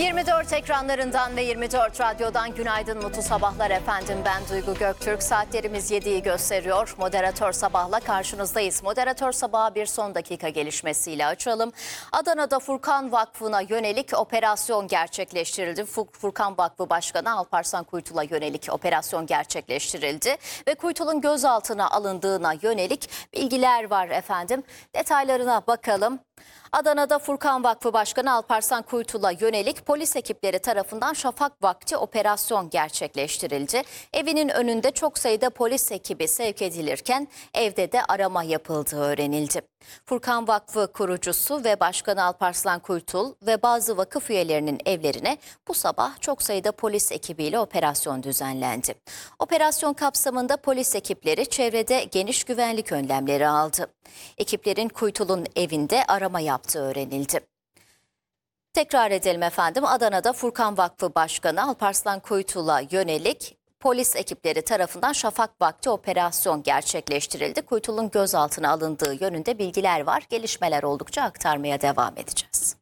24 ekranlarından ve 24 radyodan günaydın, mutlu sabahlar efendim. Ben Duygu Göktürk. Saatlerimiz 7'yi gösteriyor. Moderatör Sabah'la karşınızdayız. Moderatör Sabah'ı bir son dakika gelişmesiyle açalım. Adana'da Furkan Vakfı'na yönelik operasyon gerçekleştirildi. Furkan Vakfı Başkanı Alparslan Kuytul'a yönelik operasyon gerçekleştirildi. Ve Kuytul'un gözaltına alındığına yönelik bilgiler var efendim. Detaylarına bakalım. Adana'da Furkan Vakfı Başkanı Alparslan Kuytul'a yönelik polis ekipleri tarafından şafak vakti operasyon gerçekleştirildi. Evinin önünde çok sayıda polis ekibi sevk edilirken evde de arama yapıldığı öğrenildi. Furkan Vakfı kurucusu ve Başkanı Alparslan Kuytul ve bazı vakıf üyelerinin evlerine bu sabah çok sayıda polis ekibiyle operasyon düzenlendi. Operasyon kapsamında polis ekipleri çevrede geniş güvenlik önlemleri aldı. Ekiplerin Kuytul'un evinde arama yaptığı öğrenildi. Tekrar edelim efendim. Adana'da Furkan Vakfı Başkanı Alparslan Kuytul'a yönelik polis ekipleri tarafından şafak vakti operasyon gerçekleştirildi. Kuytul'un gözaltına alındığı yönünde bilgiler var. Gelişmeler oldukça aktarmaya devam edeceğiz.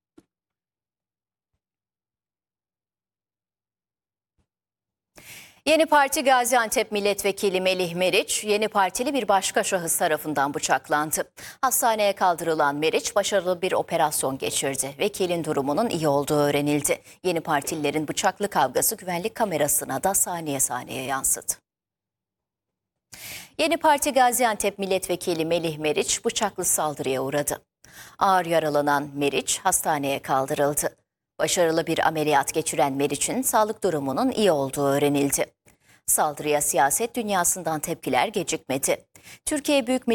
Yeni Parti Gaziantep Milletvekili Melih Meriç, Yeni Partili bir başka şahıs tarafından bıçaklandı. Hastaneye kaldırılan Meriç başarılı bir operasyon geçirdi. Vekilin durumunun iyi olduğu öğrenildi. Yeni Partililerin bıçaklı kavgası güvenlik kamerasına da saniye saniye yansıdı. Yeni Parti Gaziantep Milletvekili Melih Meriç bıçaklı saldırıya uğradı. Ağır yaralanan Meriç hastaneye kaldırıldı. Başarılı bir ameliyat geçiren Meriç'in sağlık durumunun iyi olduğu öğrenildi. Saldırıya siyaset dünyasından tepkiler gecikmedi. Türkiye Büyük Millet